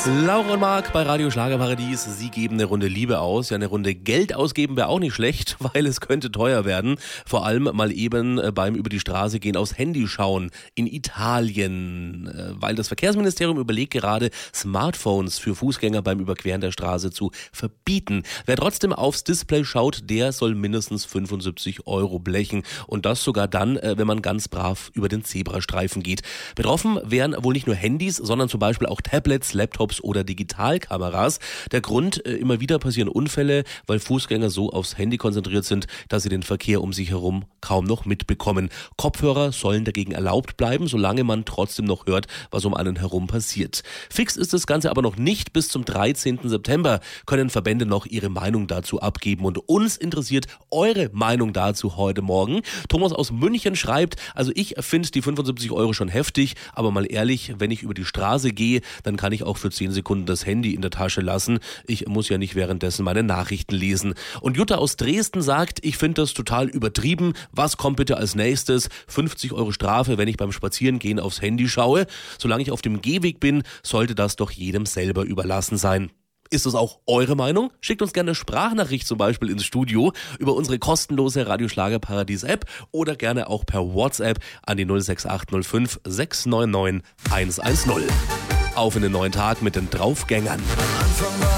Laura und Marc bei Radio Schlagerparadies. Sie geben eine Runde Liebe aus. Ja, eine Runde Geld ausgeben wäre auch nicht schlecht, weil es könnte teuer werden. Vor allem mal eben beim über die Straße gehen aufs Handy schauen in Italien. Weil das Verkehrsministerium überlegt gerade, Smartphones für Fußgänger beim Überqueren der Straße zu verbieten. Wer trotzdem aufs Display schaut, der soll mindestens 75 € blechen. Und das sogar dann, wenn man ganz brav über den Zebrastreifen geht. Betroffen wären wohl nicht nur Handys, sondern zum Beispiel auch Tablets, Laptops oder Digitalkameras. Der Grund, immer wieder passieren Unfälle, weil Fußgänger so aufs Handy konzentriert sind, dass sie den Verkehr um sich herum kaum noch mitbekommen. Kopfhörer sollen dagegen erlaubt bleiben, solange man trotzdem noch hört, was um einen herum passiert. Fix ist das Ganze aber noch nicht. Bis zum 13. September können Verbände noch ihre Meinung dazu abgeben. Und uns interessiert eure Meinung dazu heute Morgen. Thomas aus München schreibt, also ich finde die 75 € schon heftig, aber mal ehrlich, wenn ich über die Straße gehe, dann kann ich auch für 10 Sekunden das Handy in der Tasche lassen. Ich muss ja nicht währenddessen meine Nachrichten lesen. Und Jutta aus Dresden sagt, ich finde das total übertrieben. Was kommt bitte als nächstes? 50 € Strafe, wenn ich beim Spazierengehen aufs Handy schaue. Solange ich auf dem Gehweg bin, sollte das doch jedem selber überlassen sein. Ist das auch eure Meinung? Schickt uns gerne eine Sprachnachricht zum Beispiel ins Studio über unsere kostenlose Radio Schlagerparadies App oder gerne auch per WhatsApp an die 06805 699 110. Auf in den neuen Tag mit den Draufgängern.